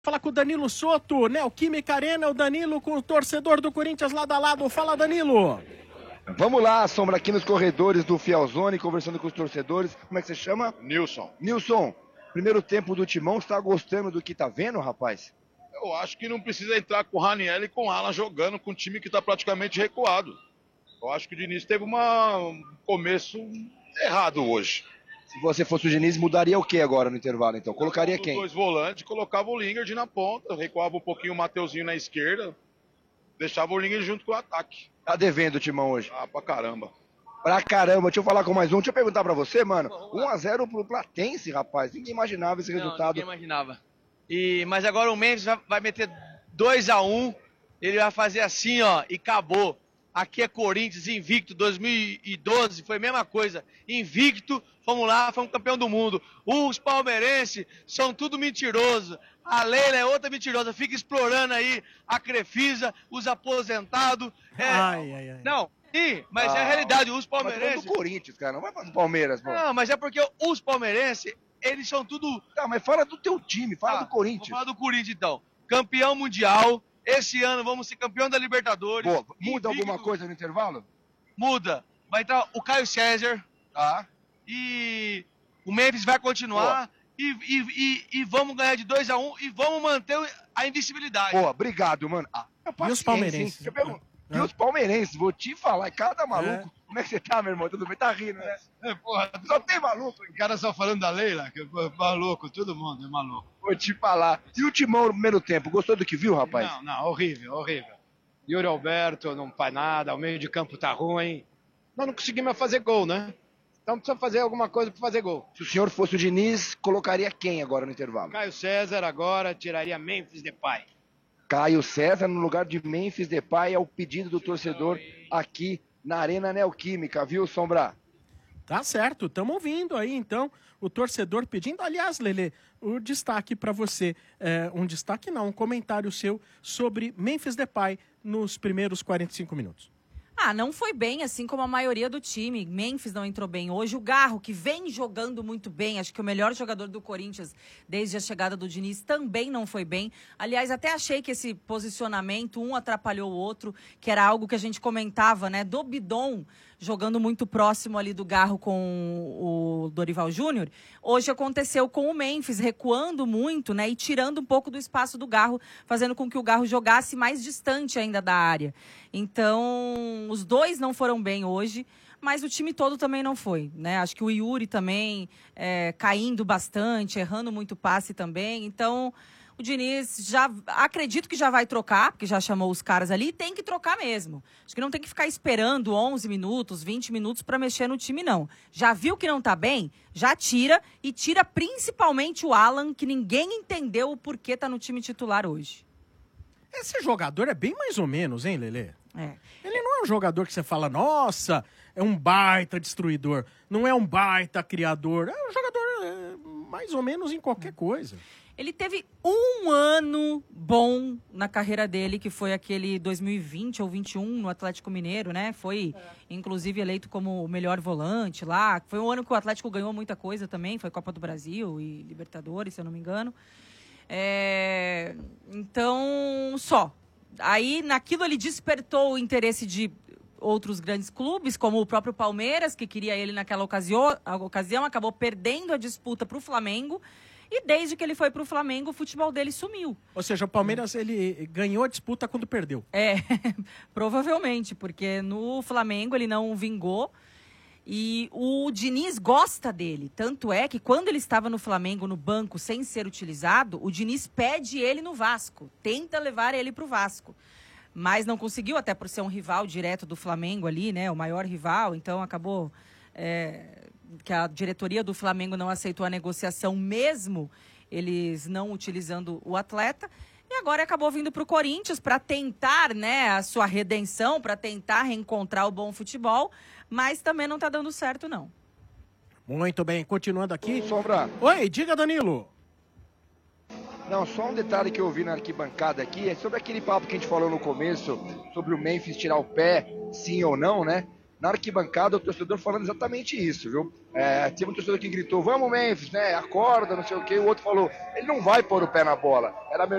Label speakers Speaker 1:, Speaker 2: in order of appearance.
Speaker 1: Falar com o Danilo Soto, Neoquímica Arena, o Danilo com o torcedor do Corinthians lado a lado. Fala, Danilo.
Speaker 2: Vamos lá, Sombra, aqui nos corredores do Fielzone, conversando com os torcedores. Como é que você chama?
Speaker 3: Nilson.
Speaker 2: Nilson, primeiro tempo do Timão, você tá gostando do que tá vendo, rapaz?
Speaker 3: Eu acho que não precisa entrar com o Raniel e com o Alan jogando com um time que está praticamente recuado. Eu acho que o Diniz teve um começo errado hoje.
Speaker 2: Se você fosse o Diniz, mudaria o que agora no intervalo, então? Colocaria quem?
Speaker 3: Os dois volantes, colocava o Lingard na ponta, recuava um pouquinho o Mateuzinho na esquerda, deixava o Lingard junto com o ataque.
Speaker 2: Tá devendo o Timão hoje?
Speaker 3: Ah, pra caramba.
Speaker 2: Pra caramba, deixa eu falar com mais um. Deixa eu perguntar pra você, mano. 1-0 pro Platense, rapaz. Ninguém imaginava esse resultado.
Speaker 4: Ninguém imaginava. Mas agora o Memphis vai meter 2-1. Ele vai fazer assim, ó, e acabou. Aqui é Corinthians, invicto, 2012, foi a mesma coisa. Invicto, fomos lá, fomos campeão do mundo. Os palmeirenses são tudo mentiroso. A Leila é outra mentirosa, fica explorando aí a Crefisa, os aposentados. Não, sim, mas é a realidade, os palmeirenses...
Speaker 2: Mas do Corinthians, cara, não vai fazer do Palmeiras, pô.
Speaker 4: Não, mas é porque os palmeirenses, eles são tudo...
Speaker 2: Tá, mas fala do teu time, fala do Corinthians.
Speaker 4: Vou falar do Corinthians, então. Campeão mundial. Esse ano vamos ser campeão da Libertadores.
Speaker 2: Pô, muda alguma coisa no intervalo?
Speaker 4: Muda. Vai entrar o Caio César.
Speaker 2: Tá.
Speaker 4: E o Memphis vai continuar. E vamos ganhar de 2-1 e vamos manter a invencibilidade.
Speaker 2: Pô, obrigado, mano.
Speaker 1: E os palmeirenses?
Speaker 2: E os palmeirenses, vou te falar, é cada maluco. Como é que você tá, meu irmão? Tudo bem? Tá rindo, né?
Speaker 5: Porra,
Speaker 2: só tem maluco.
Speaker 5: O cara só falando da Leila, que maluco, todo mundo é maluco.
Speaker 2: Vou te falar. E o Timão no primeiro tempo, gostou do que viu, rapaz?
Speaker 5: Não, horrível. Yuri Alberto não faz nada, o meio de campo tá ruim. Nós não conseguimos fazer gol, né? Então precisa fazer alguma coisa para fazer gol.
Speaker 2: Se o senhor fosse o Diniz, colocaria quem agora no intervalo?
Speaker 5: Caio César agora tiraria Memphis Depay.
Speaker 2: Caio César no lugar de Memphis Depay é o pedido do torcedor aqui na Arena Neoquímica, viu, Sombra?
Speaker 1: Tá certo, estamos ouvindo aí, então, o torcedor pedindo. Aliás, Lelê, o destaque para você, um comentário seu sobre Memphis Depay nos primeiros 45 minutos.
Speaker 6: Não foi bem, assim como a maioria do time. Memphis não entrou bem hoje. O Garro, que vem jogando muito bem, acho que o melhor jogador do Corinthians desde a chegada do Diniz, também não foi bem. Aliás, até achei que esse posicionamento, um atrapalhou o outro, que era algo que a gente comentava, né? Do Bidon jogando muito próximo ali do Garro com o Dorival Júnior. Hoje aconteceu com o Memphis, recuando muito, né? E tirando um pouco do espaço do Garro, fazendo com que o Garro jogasse mais distante ainda da área. Então, os dois não foram bem hoje, mas o time todo também não foi, né? Acho que o Yuri também caindo bastante, errando muito passe também. Então, o Diniz acredito que já vai trocar, porque já chamou os caras ali, e tem que trocar mesmo. Acho que não tem que ficar esperando 11 minutos, 20 minutos para mexer no time, não. Já viu que não tá bem? Já tira, e tira principalmente o Alan, que ninguém entendeu o porquê tá no time titular hoje.
Speaker 1: Esse jogador é bem mais ou menos, hein, Lelê?
Speaker 6: É.
Speaker 1: Ele não é um jogador que você fala, nossa, é um baita destruidor, não é um baita criador, é um jogador mais ou menos em qualquer coisa.
Speaker 6: Ele teve um ano bom na carreira dele, que foi aquele 2020 ou 21 no Atlético Mineiro, né? Foi, inclusive, eleito como o melhor volante lá. Foi um ano que o Atlético ganhou muita coisa também, foi Copa do Brasil e Libertadores, se eu não me engano. Então, só. Aí, naquilo, ele despertou o interesse de outros grandes clubes, como o próprio Palmeiras, que queria ele naquela ocasião, acabou perdendo a disputa para o Flamengo. E desde que ele foi para o Flamengo, o futebol dele sumiu.
Speaker 1: Ou seja, o Palmeiras ele ganhou a disputa quando perdeu.
Speaker 6: Provavelmente, porque no Flamengo ele não vingou. E o Diniz gosta dele. Tanto é que quando ele estava no Flamengo, no banco, sem ser utilizado, o Diniz pede ele no Vasco. Tenta levar ele para o Vasco. Mas não conseguiu, até por ser um rival direto do Flamengo ali, né? O maior rival. Então acabou que a diretoria do Flamengo não aceitou a negociação mesmo, eles não utilizando o atleta. E agora acabou vindo para o Corinthians para tentar, né, a sua redenção, para tentar reencontrar o bom futebol, mas também não está dando certo, não.
Speaker 1: Muito bem, continuando aqui.
Speaker 2: Sombra.
Speaker 1: Oi, diga, Danilo.
Speaker 2: Não, só um detalhe que eu vi na arquibancada aqui, é sobre aquele papo que a gente falou no começo, sobre o Memphis tirar o pé, sim ou não, né? na arquibancada, o torcedor falando exatamente isso, viu? Teve um torcedor que gritou, vamos Memphis, né? Acorda, não sei o quê. O outro falou, ele não vai pôr o pé na bola. Era